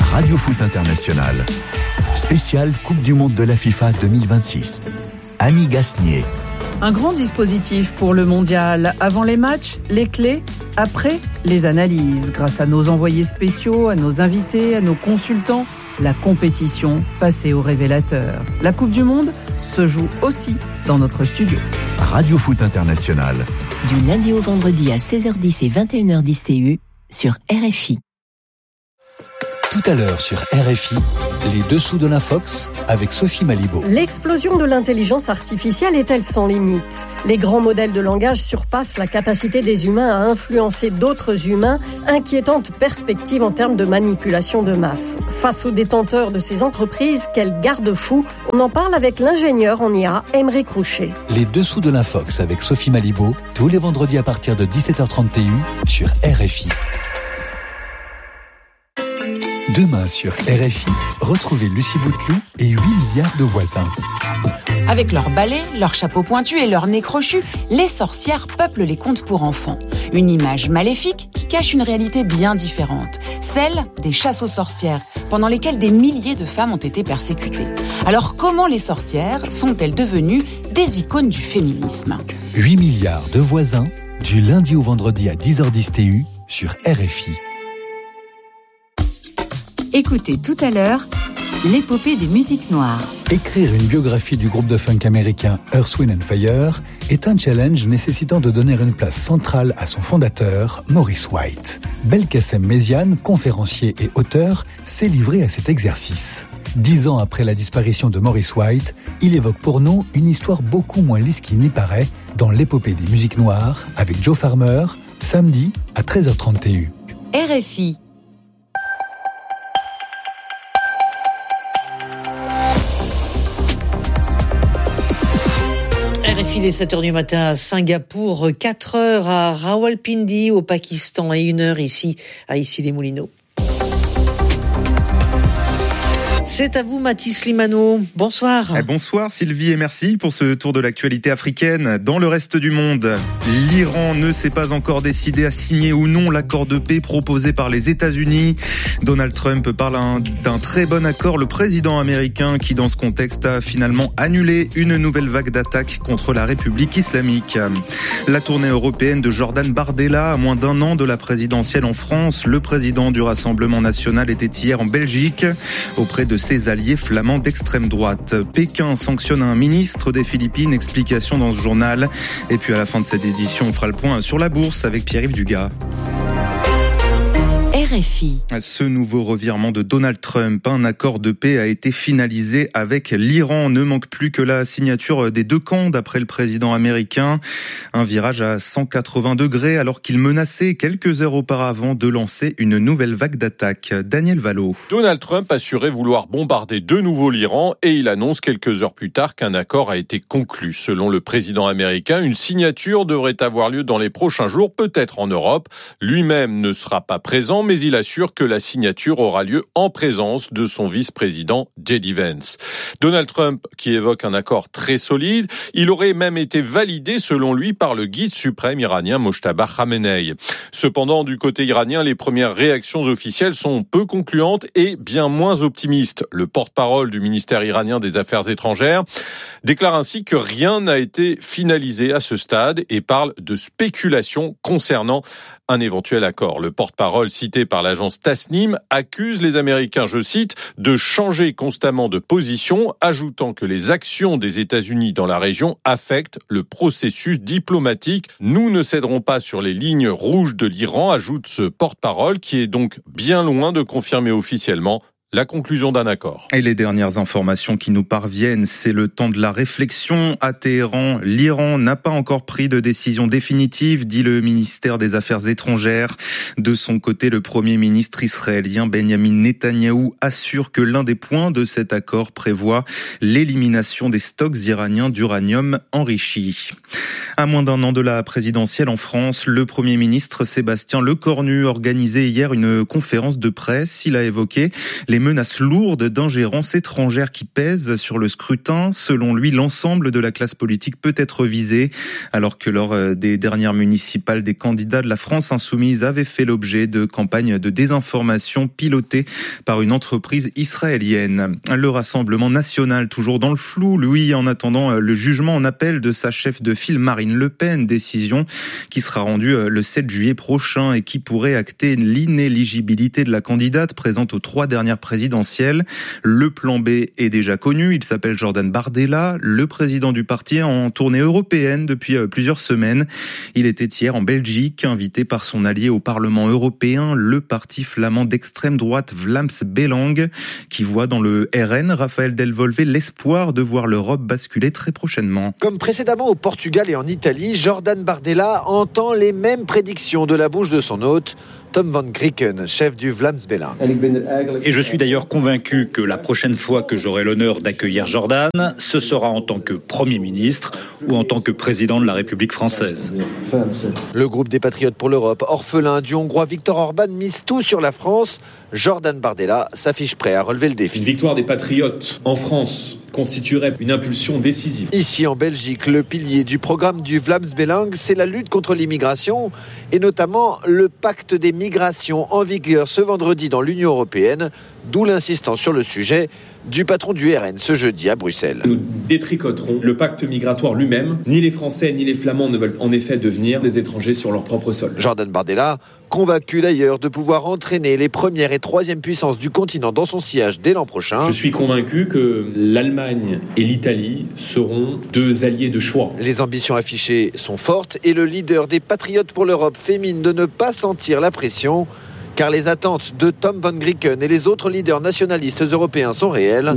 Radio Foot International. Spécial Coupe du Monde de la FIFA 2026. Annie Gasnier. Un grand dispositif pour le mondial. Avant les matchs, les clés. Après, les analyses. Grâce à nos envoyés spéciaux, à nos invités, à nos consultants, la compétition passée au révélateur. La Coupe du Monde se joue aussi dans notre studio. Radio Foot International. Du lundi au vendredi à 16h10 et 21h10 TU sur RFI. Tout à l'heure sur RFI, les dessous de l'Infox avec Sophie Malibaud. L'explosion de l'intelligence artificielle est-elle sans limite ? Les grands modèles de langage surpassent la capacité des humains à influencer d'autres humains, inquiétante perspective en termes de manipulation de masse. Face aux détenteurs de ces entreprises, quel garde-fou ? On en parle avec l'ingénieur en IA, Aymeric Roucher. Les dessous de l'Infox avec Sophie Malibaud, tous les vendredis à partir de 17h30 TU sur RFI. Demain sur RFI, retrouvez Lucie Bouteloup et 8 milliards de voisins. Avec leurs balais, leurs chapeaux pointus et leurs nez crochus, les sorcières peuplent les contes pour enfants. Une image maléfique qui cache une réalité bien différente, celle des chasses aux sorcières, pendant lesquelles des milliers de femmes ont été persécutées. Alors comment les sorcières sont-elles devenues des icônes du féminisme ? 8 milliards de voisins, du lundi au vendredi à 10h10 TU sur RFI. Écoutez tout à l'heure l'épopée des musiques noires. Écrire une biographie du groupe de funk américain Earth, Wind & Fire est un challenge nécessitant de donner une place centrale à son fondateur, Maurice White. Belkacem Méziane, conférencier et auteur, s'est livré à cet exercice. 10 ans après la disparition de Maurice White, il évoque pour nous une histoire beaucoup moins lisse qu'il n'y paraît dans l'épopée des musiques noires avec Joe Farmer, samedi à 13h30 TU. RFI. Il est 7h du matin à Singapour, 4h à Rawalpindi au Pakistan et 1h ici à Issy-les-Moulineaux. C'est à vous Mathis Limano, bonsoir. Bonsoir Sylvie et merci pour ce tour de l'actualité africaine. Dans le reste du monde, l'Iran ne s'est pas encore décidé à signer ou non l'accord de paix proposé par les États-Unis. Donald Trump parle d'un très bon accord. Le président américain qui dans ce contexte a finalement annulé une nouvelle vague d'attaques contre la République islamique. La tournée européenne de Jordan Bardella à moins d'un an de la présidentielle en France. Le président du Rassemblement national était hier en Belgique auprès de ses alliés flamands d'extrême droite. Pékin sanctionne un ministre des Philippines. Explication dans ce journal. Et puis à la fin de cette édition, on fera le point sur la bourse avec Pierre-Yves Dugas. RFI. Ce nouveau revirement de Donald Trump, un accord de paix a été finalisé avec l'Iran. Ne manque plus que la signature des deux camps d'après le président américain. Un virage à 180 degrés alors qu'il menaçait quelques heures auparavant de lancer une nouvelle vague d'attaques. Daniel Valo. Donald Trump assurait vouloir bombarder de nouveau l'Iran et il annonce quelques heures plus tard qu'un accord a été conclu. Selon le président américain, une signature devrait avoir lieu dans les prochains jours, peut-être en Europe. Lui-même ne sera pas présent, mais il assure que la signature aura lieu en présence de son vice-président J.D. Vance. Donald Trump qui évoque un accord très solide, il aurait même été validé selon lui par le guide suprême iranien Mojtaba Khamenei. Cependant, du côté iranien, les premières réactions officielles sont peu concluantes et bien moins optimistes. Le porte-parole du ministère iranien des Affaires étrangères déclare ainsi que rien n'a été finalisé à ce stade et parle de spéculation concernant un éventuel accord. Le porte-parole cité par l'agence Tasnim accuse les Américains, je cite, de changer constamment de position, ajoutant que les actions des États-Unis dans la région affectent le processus diplomatique. Nous ne céderons pas sur les lignes rouges de l'Iran, ajoute ce porte-parole qui est donc bien loin de confirmer officiellement la conclusion d'un accord. Et les dernières informations qui nous parviennent, c'est le temps de la réflexion à Téhéran. L'Iran n'a pas encore pris de décision définitive, dit le ministère des Affaires étrangères. De son côté, le Premier ministre israélien Benjamin Netanyahou assure que l'un des points de cet accord prévoit l'élimination des stocks iraniens d'uranium enrichi. À moins d'un an de la présidentielle en France, le Premier ministre Sébastien Lecornu organisait hier une conférence de presse. Il a évoqué les les menaces lourdes d'ingérence étrangère qui pèsent sur le scrutin. Selon lui, l'ensemble de la classe politique peut être visée, alors que lors des dernières municipales, des candidats de la France insoumise avaient fait l'objet de campagnes de désinformation pilotées par une entreprise israélienne. Le Rassemblement national, toujours dans le flou, lui, en attendant le jugement en appel de sa chef de file Marine Le Pen, décision qui sera rendue le 7 juillet prochain et qui pourrait acter l'inéligibilité de la candidate présente aux 3 dernières présidentielles. Le plan B est déjà connu, il s'appelle Jordan Bardella, le président du parti en tournée européenne depuis plusieurs semaines. Il était hier en Belgique, invité par son allié au Parlement européen, le parti flamand d'extrême droite Vlaams Belang, qui voit dans le RN, Raphaël Delvolvé, l'espoir de voir l'Europe basculer très prochainement. Comme précédemment au Portugal et en Italie, Jordan Bardella entend les mêmes prédictions de la bouche de son hôte, Tom van Grieken, chef du Vlaams Belang. Et je suis d'ailleurs convaincu que la prochaine fois que j'aurai l'honneur d'accueillir Jordan, ce sera en tant que Premier ministre ou en tant que président de la République française. Le groupe des Patriotes pour l'Europe, orphelin du Hongrois Viktor Orban, mise tout sur la France. Jordan Bardella s'affiche prêt à relever le défi. Une victoire des Patriotes en France constituerait une impulsion décisive. Ici en Belgique, le pilier du programme du Vlaams Belang, c'est la lutte contre l'immigration et notamment le pacte des migrations en vigueur ce vendredi dans l'Union européenne, d'où l'insistance sur le sujet du patron du RN ce jeudi à Bruxelles. Nous détricoterons le pacte migratoire lui-même. Ni les Français ni les Flamands ne veulent en effet devenir des étrangers sur leur propre sol. Jordan Bardella, convaincu d'ailleurs de pouvoir entraîner les premières et troisième puissances du continent dans son sillage dès l'an prochain. Je suis convaincu que l'Allemagne et l'Italie seront 2 alliés de choix. Les ambitions affichées sont fortes et le leader des Patriotes pour l'Europe fait mine de ne pas sentir la pression. Car les attentes de Tom van Grieken et les autres leaders nationalistes européens sont réelles.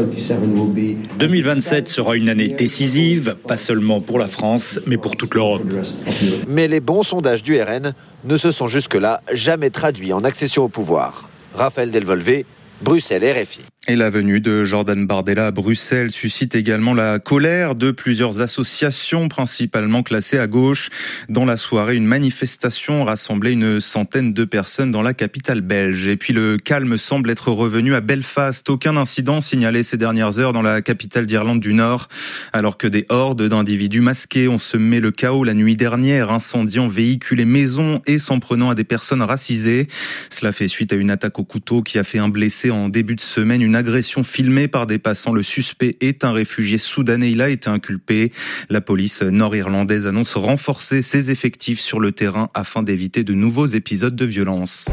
2027 sera une année décisive, pas seulement pour la France, mais pour toute l'Europe. Mais les bons sondages du RN ne se sont jusque-là jamais traduits en accession au pouvoir. Raphaël Delvolvé, Bruxelles, RFI. Et la venue de Jordan Bardella à Bruxelles suscite également la colère de plusieurs associations, principalement classées à gauche. Dans la soirée, une manifestation rassemblait une centaine de personnes dans la capitale belge. Et puis le calme semble être revenu à Belfast. Aucun incident signalé ces dernières heures dans la capitale d'Irlande du Nord. Alors que des hordes d'individus masqués ont semé le chaos la nuit dernière, incendiant véhicules et maisons et s'en prenant à des personnes racisées. Cela fait suite à une attaque au couteau qui a fait un blessé en début de semaine. Une agression filmée par des passants. Le suspect est un réfugié soudanais. Il a été inculpé. La police nord-irlandaise annonce renforcer ses effectifs sur le terrain afin d'éviter de nouveaux épisodes de violence.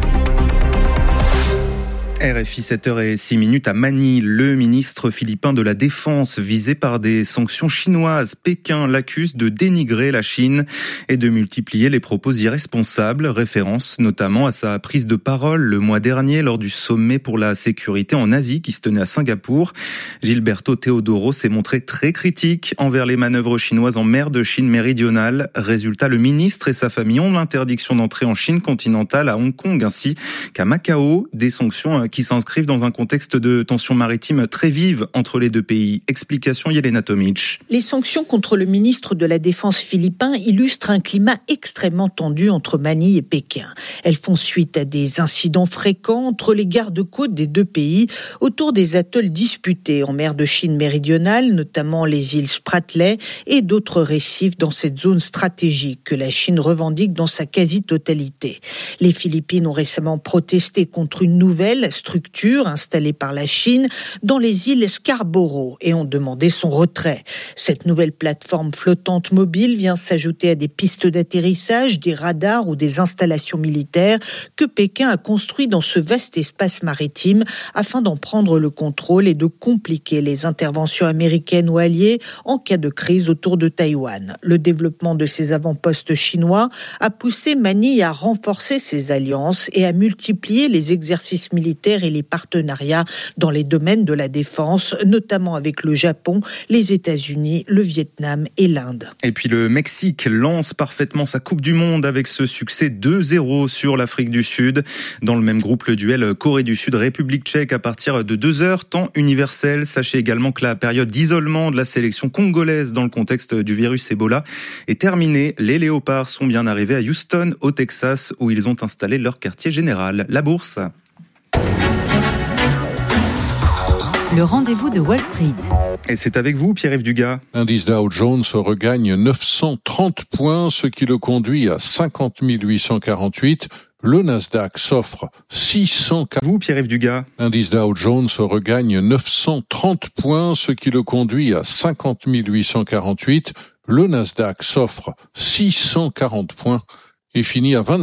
RFI 7h06 à Manille, le ministre philippin de la Défense visé par des sanctions chinoises. Pékin l'accuse de dénigrer la Chine et de multiplier les propos irresponsables, référence notamment à sa prise de parole le mois dernier lors du sommet pour la sécurité en Asie qui se tenait à Singapour. Gilberto Teodoro s'est montré très critique envers les manœuvres chinoises en mer de Chine méridionale. Résultat, le ministre et sa famille ont l'interdiction d'entrer en Chine continentale, à Hong Kong ainsi qu'à Macao, des sanctions qui s'inscrivent dans un contexte de tensions maritimes très vives entre les deux pays. Explication Yelena Tomic. Les sanctions contre le ministre de la Défense philippin illustrent un climat extrêmement tendu entre Manille et Pékin. Elles font suite à des incidents fréquents entre les gardes-côtes des deux pays autour des atolls disputés en mer de Chine méridionale, notamment les îles Spratly et d'autres récifs dans cette zone stratégique que la Chine revendique dans sa quasi-totalité. Les Philippines ont récemment protesté contre une nouvelle structure installée par la Chine dans les îles Scarborough et ont demandé son retrait. Cette nouvelle plateforme flottante mobile vient s'ajouter à des pistes d'atterrissage, des radars ou des installations militaires que Pékin a construit dans ce vaste espace maritime afin d'en prendre le contrôle et de compliquer les interventions américaines ou alliées en cas de crise autour de Taïwan. Le développement de ces avant-postes chinois a poussé Manille à renforcer ses alliances et à multiplier les exercices militaires et les partenariats dans les domaines de la défense, notamment avec le Japon, les États-Unis, le Vietnam et l'Inde. Et puis le Mexique lance parfaitement sa Coupe du Monde avec ce succès 2-0 sur l'Afrique du Sud. Dans le même groupe, le duel Corée du Sud-République tchèque à partir de 2h, temps universel. Sachez également que la période d'isolement de la sélection congolaise dans le contexte du virus Ebola est terminée. Les Léopards sont bien arrivés à Houston, au Texas, où ils ont installé leur quartier général. La Bourse. le rendez-vous de Wall Street. Et c'est avec vous, Pierre-Yves Dugas. L'indice Dow Jones regagne 930 points, ce qui le conduit à 50 848. Le Nasdaq s'offre 600. Vous, Pierre-Yves Dugas. L'indice Dow Jones regagne 930 points, ce qui le conduit à 50 848. Le Nasdaq s'offre 640 points et finit à 25.